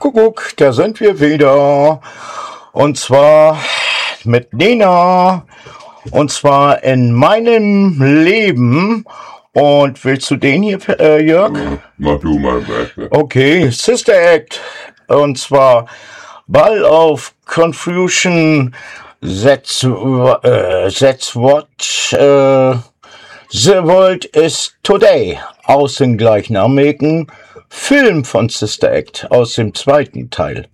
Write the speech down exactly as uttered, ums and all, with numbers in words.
Kuckuck, da sind wir wieder. Und zwar mit Nena. Und zwar in meinem Leben. Und willst du den hier, äh, Jörg? Mach du mal weiter. Okay, Sister Act. Und zwar Ball of Confusion. That's, äh, that's what äh, the world is today. Aus dem gleichnamigen Film von Sister Act. Aus dem zweiten Teil.